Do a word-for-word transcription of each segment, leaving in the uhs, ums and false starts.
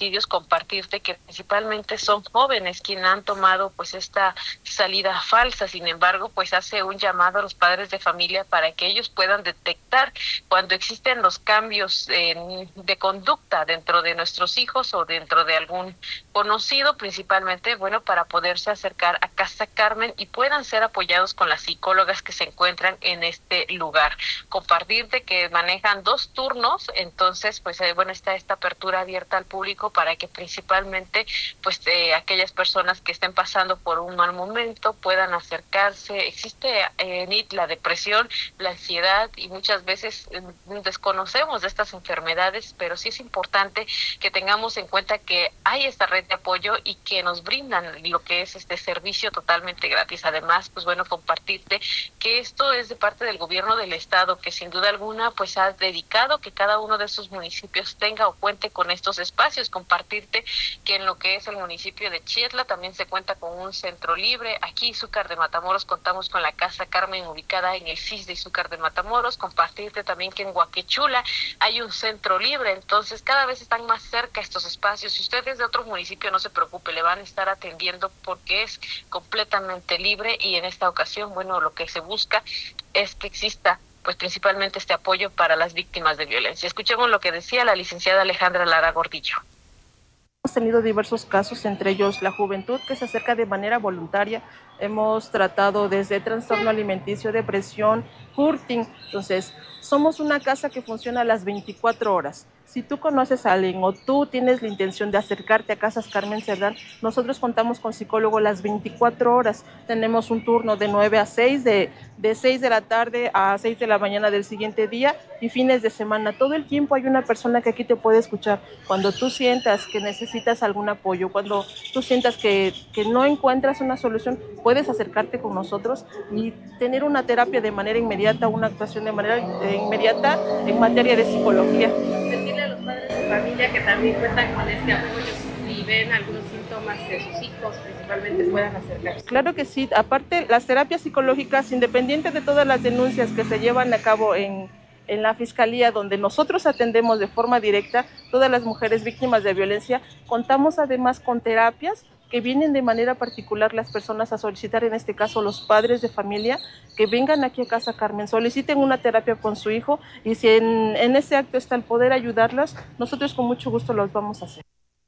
feminicidios, compartirte que principalmente son jóvenes quienes han tomado pues esta salida falsa. Sin embargo, pues hace un llamado a los padres de familia para que ellos puedan detectar cuando existen los cambios eh, de conducta dentro de nuestros hijos o dentro de algún conocido, principalmente, bueno, para poderse acercar a Casa Carmen y puedan ser apoyados con las psicólogas que se encuentran en este lugar. Compartirte que manejan dos turnos, entonces, pues, eh, bueno, está esta apertura abierta al público para que principalmente, pues, eh, aquellas personas que estén pasando por un mal momento puedan acercarse. Existe eh, la depresión, la ansiedad y muchas veces eh, desconocemos de estas enfermedades, pero sí es importante que tengamos en cuenta que hay esta red de apoyo y que nos brindan lo que es este servicio totalmente gratis. Además, pues bueno, compartirte que esto es de parte del gobierno del estado, que sin duda alguna pues ha dedicado que cada uno de esos municipios tenga o cuente con estos espacios. Compartirte que en lo que es el municipio de Chietla también se cuenta con un centro libre. Aquí Izúcar de Matamoros contamos con la Casa Carmen ubicada en el C I S de Izúcar de Matamoros. Compartirte también que en Huaquechula hay un centro libre, entonces cada vez están más cerca estos espacios. Si usted es de otro municipio, no se preocupe, le van a estar atendiendo porque es completamente libre y en esta ocasión, bueno, lo que se busca es que exista pues principalmente este apoyo para las víctimas de violencia. Escuchemos lo que decía la licenciada Alejandra Lara Gordillo. Hemos tenido diversos casos, entre ellos la juventud que se acerca de manera voluntaria. Hemos tratado desde trastorno alimenticio, depresión, hurting. Entonces, somos una casa que funciona a las veinticuatro horas. Si tú conoces a alguien o tú tienes la intención de acercarte a Casas Carmen Cerdán, nosotros contamos con psicólogo las veinticuatro horas. Tenemos un turno de nueve a seis, de, de seis de la tarde a seis de la mañana del siguiente día y fines de semana. Todo el tiempo hay una persona que aquí te puede escuchar. Cuando tú sientas que necesitas algún apoyo, cuando tú sientas que, que no encuentras una solución, puedes acercarte con nosotros y tener una terapia de manera inmediata, una actuación de manera eh, inmediata en materia de psicología. Decirle a los padres de familia que también cuentan con este apoyo, si ven algunos síntomas de sus hijos, principalmente puedan acercarse. Claro que sí, aparte las terapias psicológicas, independiente de todas las denuncias que se llevan a cabo en, en la Fiscalía, donde nosotros atendemos de forma directa todas las mujeres víctimas de violencia, contamos además con terapias que vienen de manera particular las personas a solicitar, en este caso los padres de familia, que vengan aquí a Casa Carmen, soliciten una terapia con su hijo y si en, en ese acto está el poder ayudarlas, nosotros con mucho gusto los vamos a hacer.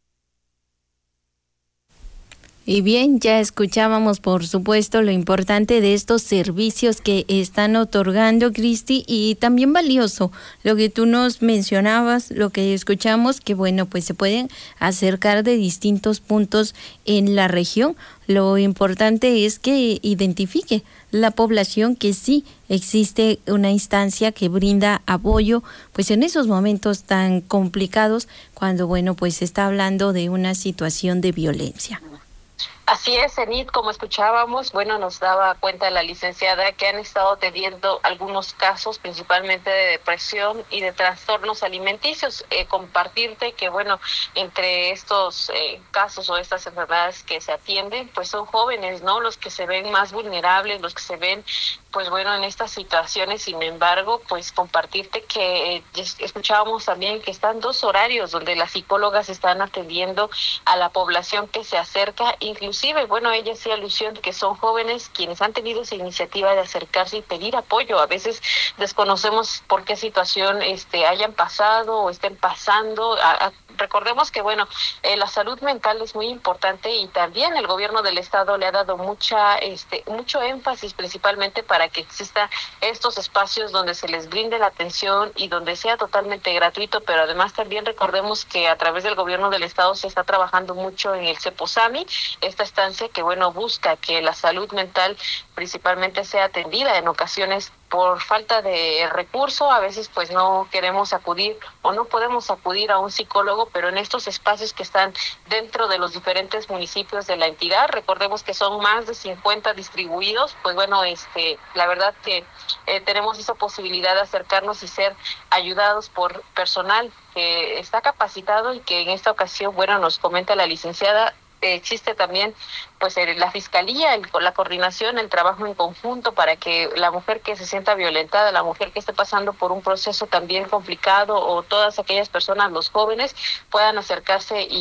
Y bien, ya escuchábamos por supuesto lo importante de estos servicios que están otorgando, Cristi, y también valioso lo que tú nos mencionabas, lo que escuchamos, que bueno, pues se pueden acercar de distintos puntos en la región. Lo importante es que identifique la población que sí existe una instancia que brinda apoyo, pues en esos momentos tan complicados, cuando bueno, pues se está hablando de una situación de violencia. Así es, Enid, como escuchábamos, bueno, nos daba cuenta la licenciada que han estado teniendo algunos casos, principalmente de depresión y de trastornos alimenticios. Eh, compartirte que, bueno, entre estos eh, casos o estas enfermedades que se atienden, pues son jóvenes, ¿no? Los que se ven más vulnerables, los que se ven, pues bueno, en estas situaciones. Sin embargo, pues compartirte que eh, escuchábamos también que están dos horarios donde las psicólogas están atendiendo a la población que se acerca, incluso Inclusive, bueno, ella hacía alusión que son jóvenes quienes han tenido esa iniciativa de acercarse y pedir apoyo. A veces desconocemos por qué situación este hayan pasado o estén pasando. A, a, recordemos que, bueno, eh, la salud mental es muy importante y también el gobierno del estado le ha dado mucha, este, mucho énfasis principalmente para que exista estos espacios donde se les brinde la atención y donde sea totalmente gratuito, pero además también recordemos que a través del gobierno del estado se está trabajando mucho en el CEPOSAMI, esta estancia que, bueno, busca que la salud mental principalmente sea atendida. En ocasiones por falta de recurso, a veces pues no queremos acudir o no podemos acudir a un psicólogo, pero en estos espacios que están dentro de los diferentes municipios de la entidad, recordemos que son más de cincuenta distribuidos, pues bueno, este, la verdad que eh, tenemos esa posibilidad de acercarnos y ser ayudados por personal que está capacitado y que en esta ocasión, bueno, nos comenta la licenciada, existe también pues la fiscalía, el, la coordinación, el trabajo en conjunto para que la mujer que se sienta violentada, la mujer que esté pasando por un proceso también complicado o todas aquellas personas, los jóvenes, puedan acercarse y